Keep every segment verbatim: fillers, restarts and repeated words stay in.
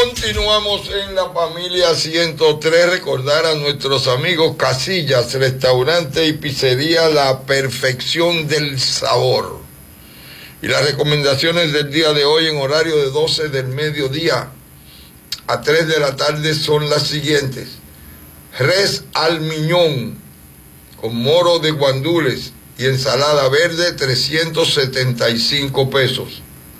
Continuamos en la familia ciento tres. Recordar a nuestros amigos Casillas, restaurante y pizzería La Perfección del Sabor. Y las recomendaciones del día de hoy en horario de doce del mediodía a tres de la tarde son las siguientes: res al miñón con moro de guandules y ensalada verde, trescientos setenta y cinco pesos.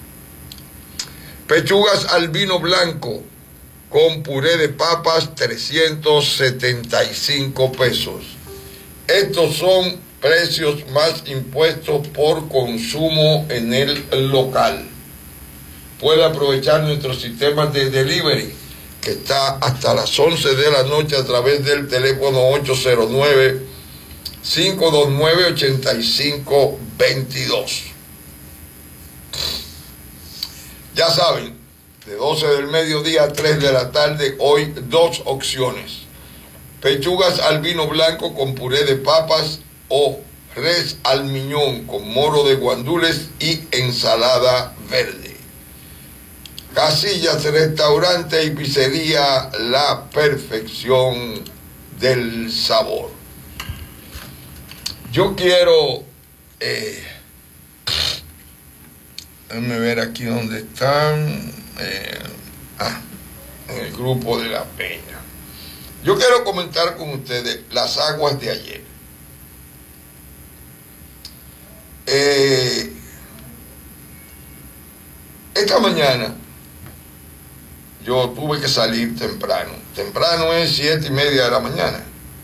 Pechugas al vino blanco con puré de papas, trescientos setenta y cinco pesos. Estos son precios más impuestos por consumo en el local. Puede aprovechar nuestro sistema de delivery, que está hasta las once de la noche a través del teléfono ocho cero nueve, cinco dos nueve, ocho cinco dos dos. Ya saben, de doce del mediodía a tres de la tarde, hoy dos opciones: pechugas al vino blanco con puré de papas o res al miñón con moro de guandules y ensalada verde. Casillas, restaurante y pizzería La Perfección del Sabor. Yo quiero... Eh, déjenme ver aquí dónde están. Eh, ah, en el grupo de La Peña. Yo quiero comentar con ustedes las aguas de ayer. Eh, esta mañana yo tuve que salir temprano. Temprano es siete y media de la mañana.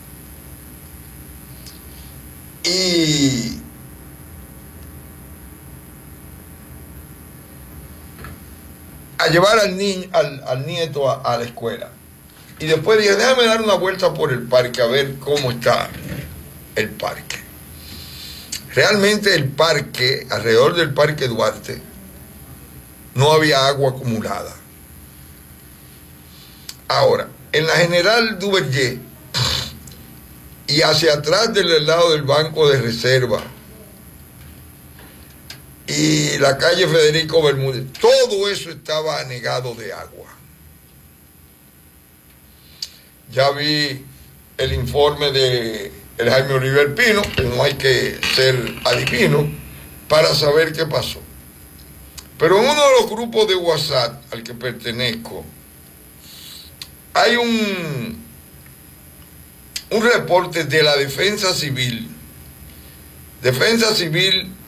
Y a llevar al niño, al, al nieto a, a la escuela. Y después dije, déjame dar una vuelta por el parque a ver cómo está el parque. Realmente el parque, alrededor del Parque Duarte, no había agua acumulada. Ahora, en la General Duvergé y hacia atrás del lado del Banco de Reserva y la calle Federico Bermúdez, todo eso estaba anegado de agua. Ya vi el informe de el Jaime Oliver Pino, que no hay que ser adivino para saber qué pasó. Pero en uno de los grupos de WhatsApp al que pertenezco, hay un, un reporte de la Defensa Civil. Defensa Civil